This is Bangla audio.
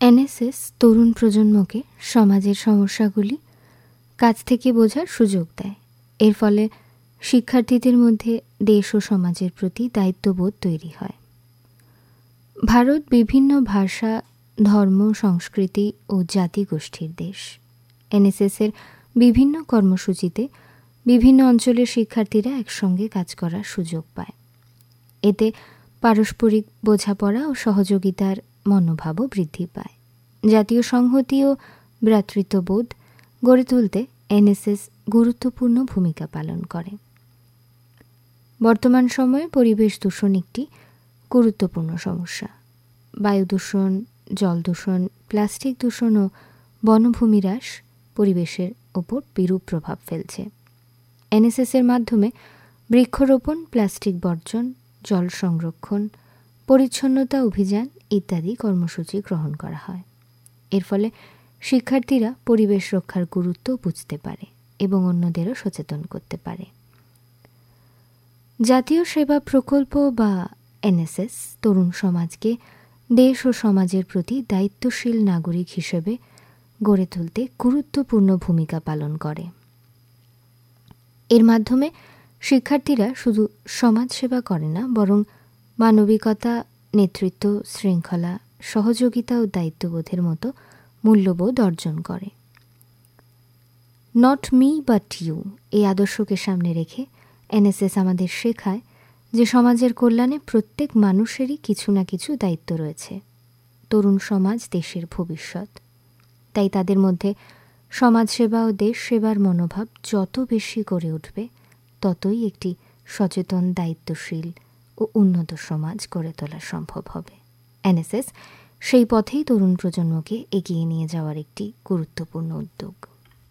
এনএসএস তরুণ প্রজন্মকে সমাজের সমস্যাগুলি কাছ থেকে বোঝার সুযোগ দেয়। এর ফলে শিক্ষার্থীদের মধ্যে দেশ ও সমাজের প্রতি দায়িত্ববোধ তৈরি হয়। ভারত বিভিন্ন ভাষা, ধর্ম, সংস্কৃতি ও জাতিগোষ্ঠীর দেশ। এনএসএসের বিভিন্ন কর্মসূচিতে বিভিন্ন অঞ্চলের শিক্ষার্থীরা একসঙ্গে কাজ করার সুযোগ পায়। এতে পারস্পরিক বোঝাপড়া ও সহযোগিতার মনোভাবও বৃদ্ধি পায়। জাতীয় সংহতি ও ভ্রাতৃত্ববোধ গড়ে তুলতে এনএসএস গুরুত্বপূর্ণ ভূমিকা পালন করে। বর্তমান সময়ে পরিবেশ দূষণ একটি গুরুত্বপূর্ণ সমস্যা। বায়ু দূষণ, জল দূষণ, প্লাস্টিক দূষণ ও বনভূমি হ্রাস পরিবেশের ওপর বিরূপ প্রভাব ফেলছে। এনএসএসের মাধ্যমে বৃক্ষরোপণ, প্লাস্টিক বর্জন, জল সংরক্ষণ, পরিচ্ছন্নতা অভিযান ইত্যাদি কর্মসূচি গ্রহণ করা হয়। এর ফলে শিক্ষার্থীরা পরিবেশ রক্ষার গুরুত্ব বুঝতে পারে এবং অন্যদেরও সচেতন করতে পারে। জাতীয় সেবা প্রকল্প বা এনএসএস তরুণ সমাজকে দেশ ও সমাজের প্রতি দায়িত্বশীল নাগরিক হিসেবে গড়ে তুলতে গুরুত্বপূর্ণ ভূমিকা পালন করে। এর মাধ্যমে শিক্ষার্থীরা শুধু সমাজ সেবা করে না, বরং মানবিকতা, নেতৃত্ব, শৃঙ্খলা, সহযোগিতা ও দায়িত্ববোধের মতো মূল্যবোধ অর্জন করে। নট মি বাট ইউ এই আদর্শকে সামনে রেখে এনএসএস আমাদের শেখায় যে সমাজের কল্যাণে প্রত্যেক মানুষেরই কিছু না কিছু দায়িত্ব রয়েছে। তরুণ সমাজ দেশের ভবিষ্যৎ। তাই তাদের মধ্যে সমাজসেবা ও দেশ সেবার মনোভাব যত বেশি গড়ে উঠবে, ততই একটি সচেতন, দায়িত্বশীল ও উন্নত সমাজ গড়ে তোলা সম্ভব হবে। এনএসএস সেই পথেই তরুণ প্রজন্মকে এগিয়ে নিয়ে যাওয়ার একটি গুরুত্বপূর্ণ উদ্যোগ।